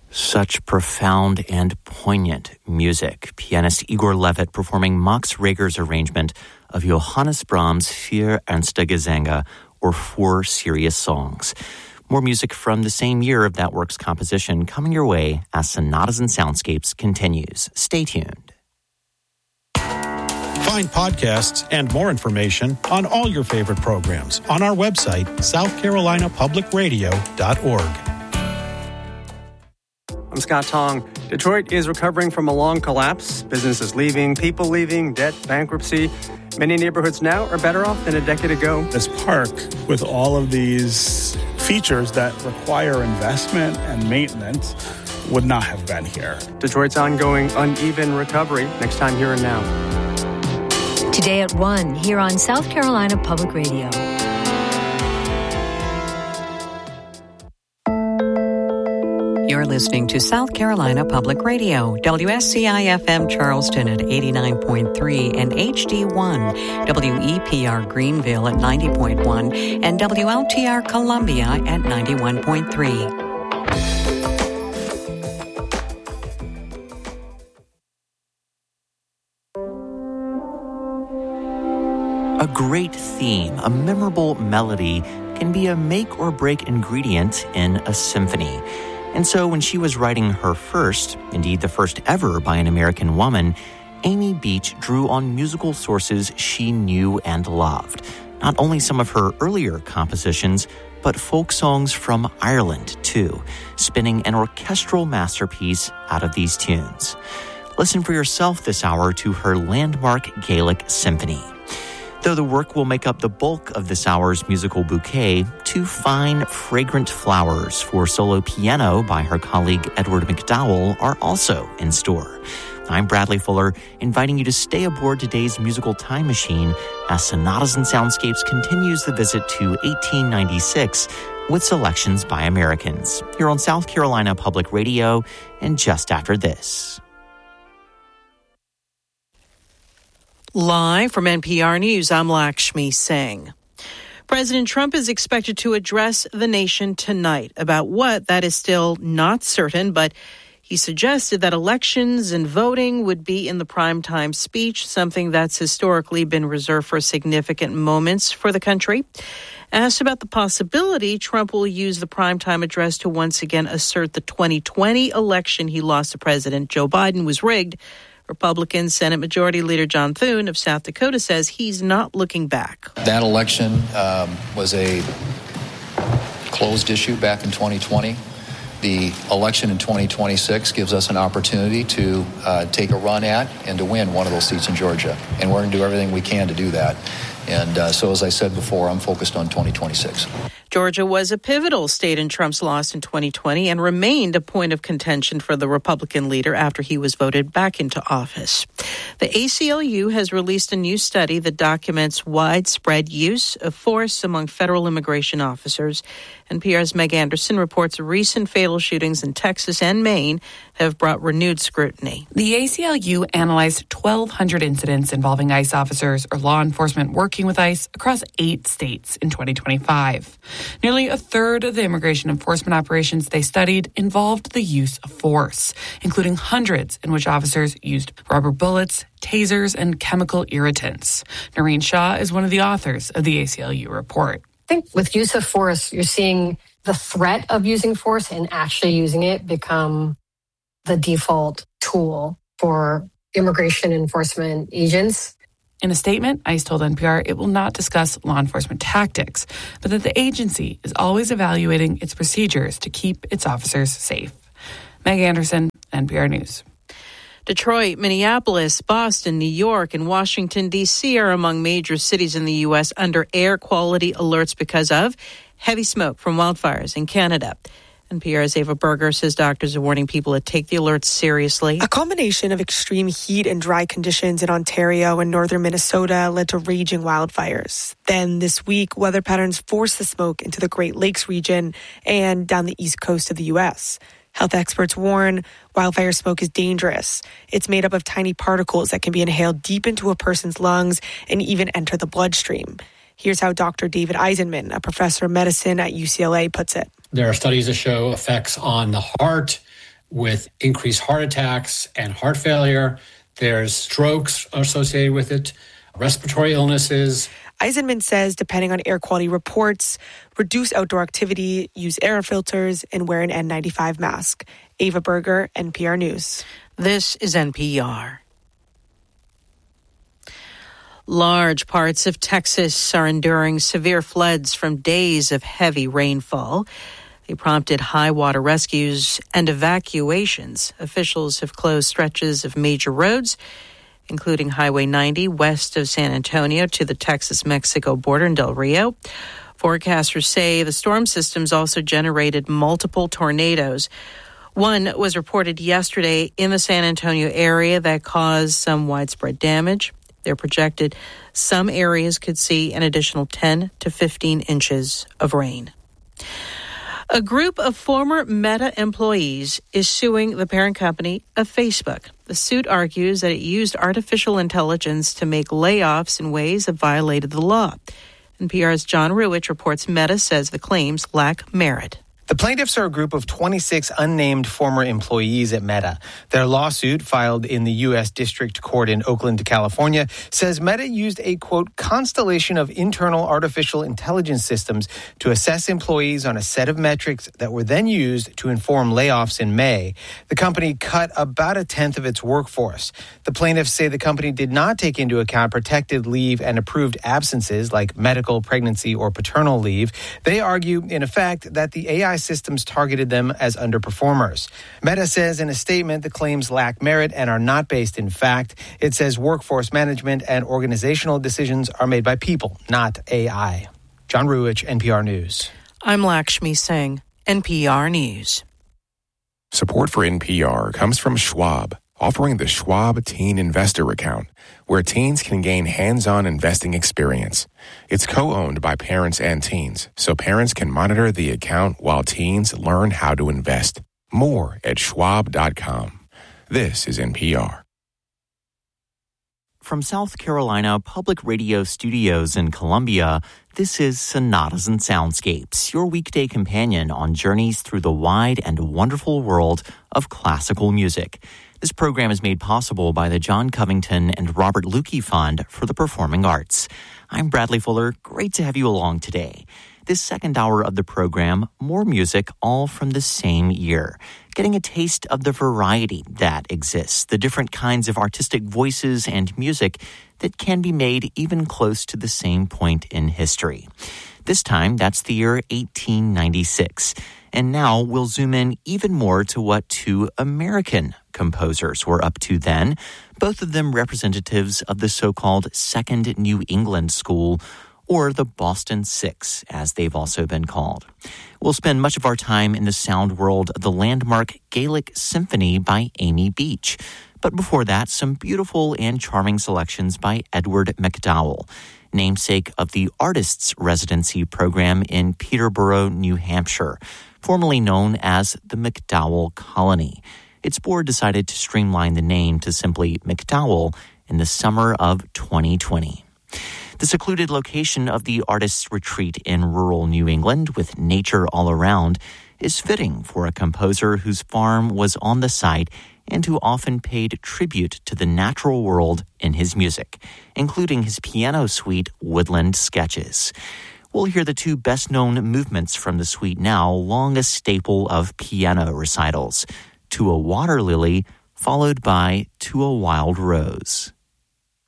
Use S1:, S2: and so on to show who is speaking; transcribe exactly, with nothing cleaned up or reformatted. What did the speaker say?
S1: Such profound and poignant music. Pianist Igor Levit performing Max Reger's arrangement of Johannes Brahms' Vier Ernste Gesänge, or Four Serious Songs. More music from the same year of that work's composition coming your way as Sonatas and Soundscapes continues. Stay tuned.
S2: Find podcasts and more information on all your favorite programs on our website, south carolina public radio dot org.
S3: I'm Scott Tong. Detroit is recovering from a long collapse. Businesses leaving, people leaving, debt, bankruptcy. Many neighborhoods now are better off than a decade ago.
S4: This park, with all of these features that require investment and maintenance, would not have been here.
S3: Detroit's ongoing uneven recovery. Next time, Here and Now.
S5: Today at one, here on South Carolina Public Radio. You're listening to South Carolina Public Radio, W S C I F M Charleston at eighty-nine point three and H D one, W E P R Greenville at ninety point one, and W L T R Columbia at ninety-one point three.
S1: A great theme, a memorable melody, can be a make or break ingredient in a symphony. And so when she was writing her first, indeed the first ever by an American woman, Amy Beach drew on musical sources she knew and loved. Not only some of her earlier compositions, but folk songs from Ireland, too, spinning an orchestral masterpiece out of these tunes. Listen for yourself this hour to her landmark Gaelic symphony. Though the work will make up the bulk of this hour's musical bouquet, two fine, fragrant flowers for solo piano by her colleague Edward McDowell are also in store. I'm Bradley Fuller, inviting you to stay aboard today's musical time machine as Sonatas and Soundscapes continues the visit to eighteen ninety-six with selections by Americans. Here on South Carolina Public Radio, and just after this.
S6: Live from N P R News, I'm Lakshmi Singh. President Trump is expected to address the nation tonight. About what, that is still not certain, but he suggested that elections and voting would be in the primetime speech, something that's historically been reserved for significant moments for the country. Asked about the possibility Trump will use the primetime address to once again assert the twenty twenty election he lost to President Joe Biden was rigged, Republican Senate Majority Leader John Thune of South Dakota says he's not looking back.
S7: That election um, was a closed issue back in twenty twenty. The election in twenty twenty-six gives us an opportunity to uh, take a run at and to win one of those seats in Georgia. And we're going to do everything we can to do that. And uh, so, as I said before, I'm focused on twenty twenty-six.
S6: Georgia was a pivotal state in Trump's loss in twenty twenty and remained a point of contention for the Republican leader after he was voted back into office. The A C L U has released a new study that documents widespread use of force among federal immigration officers. N P R's Meg Anderson reports recent fatal shootings in Texas and Maine have brought renewed scrutiny.
S8: The A C L U analyzed twelve hundred incidents involving ICE officers or law enforcement working with ICE across eight states in twenty twenty-five. Nearly a third of the immigration enforcement operations they studied involved the use of force, including hundreds in which officers used rubber bullets, tasers, and chemical irritants. Noreen Shaw is one of the authors of the A C L U report.
S9: I think with use of force, you're seeing the threat of using force and actually using it become the default tool for immigration enforcement agents.
S8: In a statement, ICE told N P R it will not discuss law enforcement tactics, but that the agency is always evaluating its procedures to keep its officers safe. Meg Anderson, N P R News.
S6: Detroit, Minneapolis, Boston, New York, and Washington, D C are among major cities in the U S under air quality alerts because of heavy smoke from wildfires in Canada. N P R's Ava Berger says doctors are warning people to take the alerts seriously.
S10: A combination of extreme heat and dry conditions in Ontario and northern Minnesota led to raging wildfires. Then this week, weather patterns forced the smoke into the Great Lakes region and down the east coast of the U S. Health experts warn wildfire smoke is dangerous. It's made up of tiny particles that can be inhaled deep into a person's lungs and even enter the bloodstream. Here's how Doctor David Eisenman, a professor of medicine at U C L A, puts it.
S11: There are studies that show effects on the heart, with increased heart attacks and heart failure. There's strokes associated with it, respiratory illnesses.
S10: Eisenman says, depending on air quality reports, reduce outdoor activity, use air filters, and wear an N ninety-five mask. Ava Berger, N P R News.
S6: This is N P R. Large parts of Texas are enduring severe floods from days of heavy rainfall. They prompted high water rescues and evacuations. Officials have closed stretches of major roads, including Highway ninety west of San Antonio to the Texas-Mexico border in Del Rio. Forecasters say the storm systems also generated multiple tornadoes. One was reported yesterday in the San Antonio area that caused some widespread damage. They're projected some areas could see an additional ten to fifteen inches of rain. A group of former Meta employees is suing the parent company of Facebook. The suit argues that it used artificial intelligence to make layoffs in ways that violated the law. N P R's John Ruwitch reports Meta says the claims lack merit.
S12: The plaintiffs are a group of twenty-six unnamed former employees at Meta. Their lawsuit, filed in the U S District Court in Oakland, California, says Meta used a, quote, constellation of internal artificial intelligence systems to assess employees on a set of metrics that were then used to inform layoffs in May. The company cut about a tenth of its workforce. The plaintiffs say the company did not take into account protected leave and approved absences like medical, pregnancy, or paternal leave. They argue, in effect, that the A I systems targeted them as underperformers. Meta says in a statement the claims lack merit and are not based in fact. It says workforce management and organizational decisions are made by people, not A I. John Ruwitch, N P R News.
S6: I'm Lakshmi Singh, N P R News.
S13: Support for N P R comes from Schwab, offering the Schwab Teen Investor Account, where teens can gain hands-on investing experience. It's co-owned by parents and teens, so parents can monitor the account while teens learn how to invest. More at schwab dot com. This is N P R.
S1: From South Carolina Public Radio Studios in Columbia, this is Sonatas and Soundscapes, your weekday companion on journeys through the wide and wonderful world of classical music. This program is made possible by the John Covington and Robert Lukey Fund for the Performing Arts. I'm Bradley Fuller. Great to have you along today. This second hour of the program, more music all from the same year. Getting a taste of the variety that exists, the different kinds of artistic voices and music that can be made even close to the same point in history. This time, that's the year eighteen ninety-six. And now we'll zoom in even more to what two American composers were up to then, both of them representatives of the so-called Second New England School, or the Boston Six, as they've also been called. We'll spend much of our time in the sound world of the landmark Gaelic Symphony by Amy Beach. But before that, some beautiful and charming selections by Edward McDowell, namesake of the Artists' Residency Program in Peterborough, New Hampshire, formerly known as the McDowell Colony. Its board decided to streamline the name to simply McDowell in the summer of twenty twenty. The secluded location of the artist's retreat in rural New England, with nature all around, is fitting for a composer whose farm was on the site and who often paid tribute to the natural world in his music, including his piano suite, Woodland Sketches. We'll hear the two best-known movements from the suite now, long a staple of piano recitals, To a Water Lily, followed by To a Wild Rose.